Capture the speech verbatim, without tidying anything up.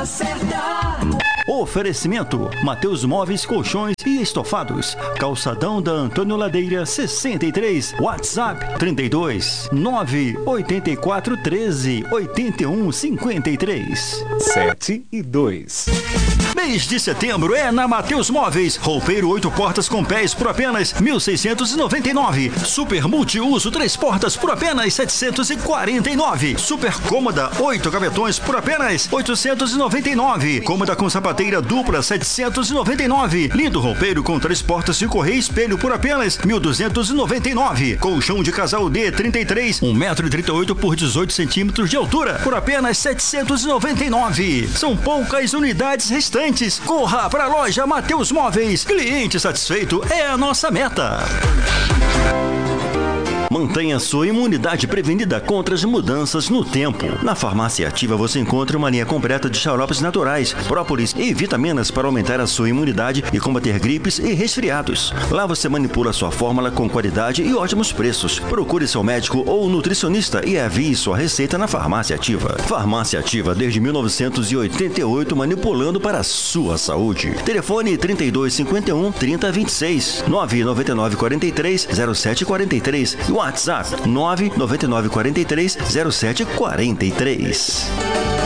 certa. Oferecimento: Mateus Móveis, Colchões e Estofados. Calçadão da Antônio Ladeira, sessenta e três. WhatsApp trinta e dois, nove oito quatro, treze, oitenta e um, cinquenta e três. sete e dois. Mês de setembro é na Mateus Móveis. Roupeiro oito portas com pés por apenas mil seiscentos e noventa e nove. Super multiuso três portas por apenas setecentos e quarenta e nove. Super cômoda oito gavetões por apenas oitocentos e noventa e nove. Cômoda com sapateira dupla setecentos e noventa e nove. Lindo roupeiro com três portas de correia e espelho por apenas mil duzentos e noventa e nove. Colchão de casal D trinta e três, um metro e trinta e oito por dezoito centímetros de altura por apenas setecentos e noventa e nove. São poucas unidades restantes. Corra para a loja Mateus Móveis. Cliente satisfeito é a nossa meta. Mantenha sua imunidade prevenida contra as mudanças no tempo. Na Farmácia Ativa você encontra uma linha completa de xaropes naturais, própolis e vitaminas para aumentar a sua imunidade e combater gripes e resfriados. Lá você manipula sua fórmula com qualidade e ótimos preços. Procure seu médico ou nutricionista e avie sua receita na Farmácia Ativa. Farmácia Ativa desde mil novecentos e oitenta e oito, manipulando para a sua saúde. Telefone trinta e dois, cinquenta e um, trinta, vinte e seis, nove nove nove, quarenta e três, zero sete quarenta e três. WhatsApp nove nove nove, quarenta e três, zero sete quarenta e três.